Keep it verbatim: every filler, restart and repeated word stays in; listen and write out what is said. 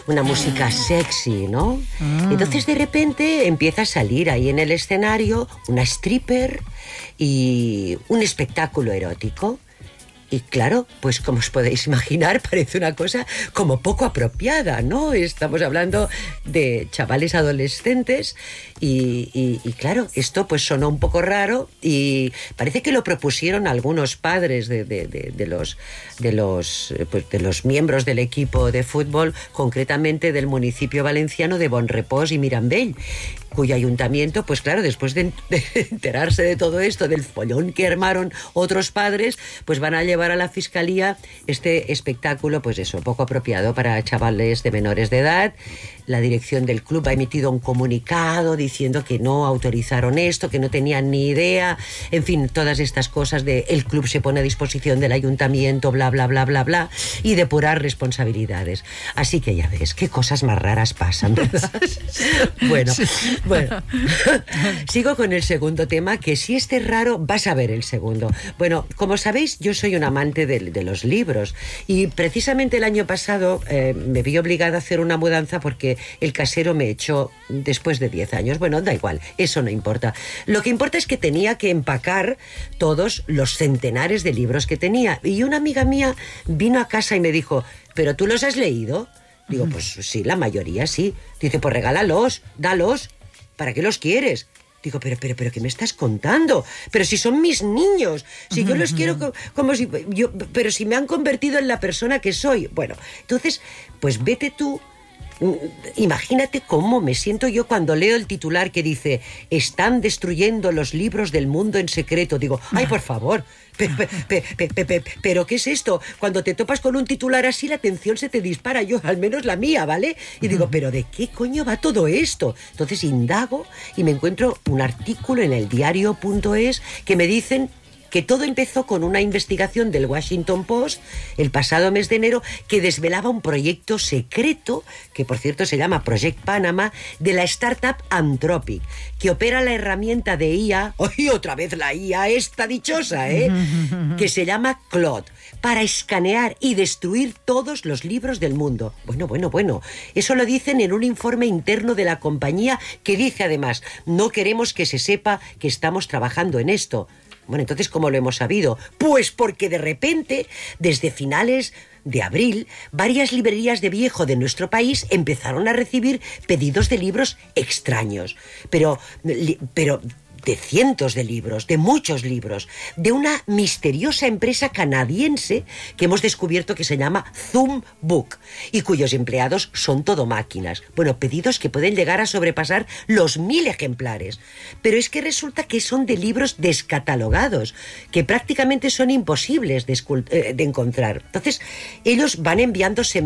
una música sexy, ¿no? Mm. Entonces de repente empieza a salir ahí en el escenario una stripper y un espectáculo erótico. Y claro, pues como os podéis imaginar, parece una cosa como poco apropiada, ¿no? Estamos hablando de chavales adolescentes y, y, y claro, esto pues sonó un poco raro y parece que lo propusieron algunos padres de, de, de, de, los, de, los, pues de los miembros del equipo de fútbol, concretamente del municipio valenciano de Bonrepòs y Mirambell, cuyo ayuntamiento, pues claro, después de, de enterarse de todo esto, del follón que armaron otros padres, pues van a llevar a la fiscalía este espectáculo, pues eso, poco apropiado para chavales de menores de edad. La dirección del club ha emitido un comunicado diciendo que no autorizaron esto, que no tenían ni idea, en fin, todas estas cosas de el club se pone a disposición del ayuntamiento, bla, bla, bla, bla, bla, y depurar responsabilidades. Así que ya ves, qué cosas más raras pasan, ¿verdad? Bueno, bueno, sigo con el segundo tema, que si este es raro, vas a ver el segundo. Bueno, como sabéis, yo soy un amante de, de los libros y precisamente el año pasado eh, me vi obligada a hacer una mudanza porque el casero me echó después de diez años. Bueno, da igual, eso no importa. Lo que importa es que tenía que empacar todos los centenares de libros que tenía. Y una amiga mía vino a casa y me dijo, ¿pero tú los has leído? Digo, pues sí, la mayoría sí. Dice, pues regálalos, dalos. ¿Para qué los quieres? Digo, pero, pero, pero, ¿qué me estás contando? Pero si son mis niños, si yo los quiero co- como si... yo, pero si me han convertido en la persona que soy. Bueno, entonces, pues vete tú. Imagínate cómo me siento yo cuando leo el titular que dice están destruyendo los libros del mundo en secreto. Digo, ay, por favor, pero, pero, pero, pero, pero ¿qué es esto? Cuando te topas con un titular así, la atención se te dispara, yo, al menos la mía, ¿vale? Y digo, ¿pero de qué coño va todo esto? Entonces indago y me encuentro un artículo en el diario punto es que me dicen que todo empezó con una investigación del Washington Post el pasado mes de enero que desvelaba un proyecto secreto, que por cierto se llama Project Panama, de la startup Anthropic, que opera la herramienta de I A, ¡ay, otra vez la I A esta dichosa, eh! que se llama Claude, para escanear y destruir todos los libros del mundo. Bueno, bueno, bueno, eso lo dicen en un informe interno de la compañía que dice además, no queremos que se sepa que estamos trabajando en esto. Bueno, entonces, ¿cómo lo hemos sabido? Pues porque de repente, desde finales de abril, varias librerías de viejo de nuestro país empezaron a recibir pedidos de libros extraños. Pero, pero de cientos de libros, de muchos libros, de una misteriosa empresa canadiense que hemos descubierto que se llama Zoom Book y cuyos empleados son todo máquinas. Bueno, pedidos que pueden llegar a sobrepasar los mil ejemplares. Pero es que resulta que son de libros descatalogados, que prácticamente son imposibles de, escul- eh, de encontrar. Entonces, ellos van enviándose